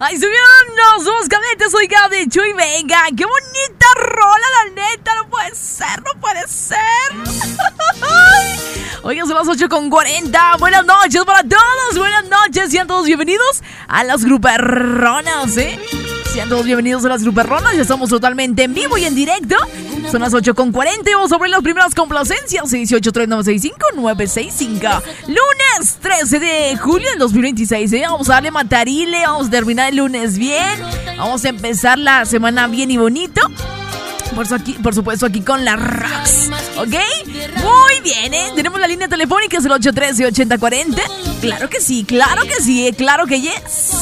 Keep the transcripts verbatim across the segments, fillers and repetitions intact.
Ahí subieron los dos cadetes, oiga, de Chuy Venga. ¡Qué bonita rola, la neta! No puede ser, no puede ser. Oigan, son las ocho con cuarenta. Buenas noches para todos, buenas noches. Sean todos bienvenidos a las Gruperronas, ¿eh? Sean todos bienvenidos a las Gruperronas. Ya estamos totalmente en vivo y en directo. Son las ocho con cuarenta y vamos sobre las primeras complacencias. seis ocho tres nueve seis cinco nueve seis cinco. Lunes trece de julio del dos mil veintiséis, ¿eh? Vamos a darle matarile, vamos a terminar el lunes bien. Vamos a empezar la semana bien y bonito. Por, su aquí, por supuesto aquí con la Rox, ¿ok? Muy bien, ¿eh? Tenemos la línea telefónica, es el ocho uno tres ocho cero cuatro cero. Claro que sí, claro que sí, ¿eh? Claro que yes.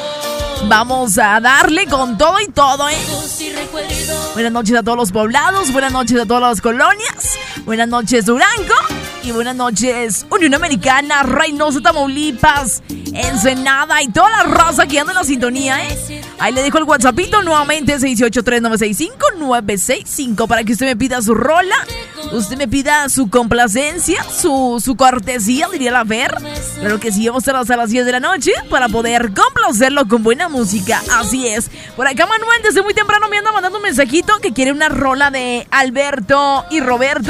Vamos a darle con todo y todo, ¿eh? Buenas noches a todos los poblados, buenas noches a todas las colonias, buenas noches Durango y buenas noches Unión Americana, Reynosa, Tamaulipas, Ensenada y toda la raza que anda en la sintonía, ¿eh? Ahí le dejo el WhatsAppito nuevamente, seis ocho tres nueve seis cinco nueve seis cinco, para que usted me pida su rola, usted me pida su complacencia, su, su cortesía, diría la Fer. Claro que sí, vamos a estar hasta las diez de la noche para poder complacerlo con buena música, así es. Por acá Manuel desde muy temprano me anda mandando un mensajito que quiere una rola de Alberto y Roberto.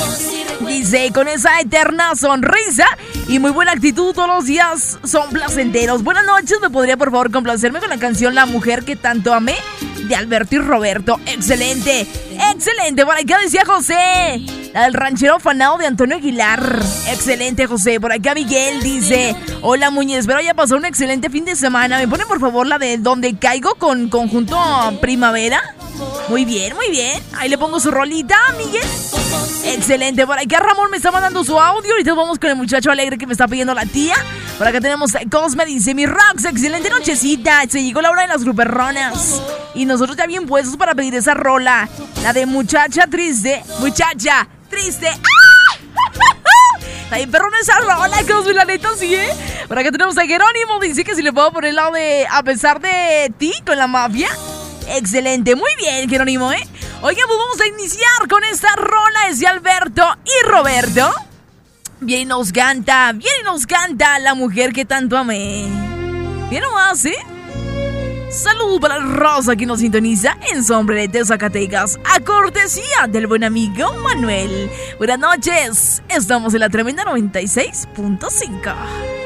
Dice, con esa eterna sonrisa y muy buena actitud, todos los días son placenteros. Buenas noches, ¿me podría por favor complacerme con la canción La Mujer que Tanto Amé de Alberto y Roberto? Excelente, excelente. Por acá decía José, la del ranchero afanado de Antonio Aguilar. Excelente, José. Por acá Miguel dice, hola Muñez, espero haya pasado un excelente fin de semana. ¿Me pone por favor la de Donde Caigo con Conjunto Primavera? Muy bien, muy bien. Ahí le pongo su rolita, Miguel. Excelente. Por acá Ramón me está mandando su audio. Ahorita vamos con el muchacho alegre que me está pidiendo la tía. Por acá tenemos a Cosme, dice, mi Rox, excelente nochecita. Se llegó la hora de las Gruperronas y nosotros ya bien puestos para pedir esa rola, la de Muchacha Triste. Muchacha Triste. ¡Ah! Está bien perrona esa rola, Cosme, la neta, sí, ¿eh? Por acá tenemos a Jerónimo. Dice que si le puedo poner la de A Pesar de Ti con La Mafia. Excelente, muy bien, Jerónimo, ¿eh? Oigan, pues vamos a iniciar con esta rola de Alberto y Roberto. Bien nos canta, bien nos canta La Mujer que Tanto Amé. Bien nomás, ¿eh? Saludos para el Rosa que nos sintoniza en Sombrerete, Zacatecas, a cortesía del buen amigo Manuel. Buenas noches, estamos en la tremenda noventa y seis punto cinco.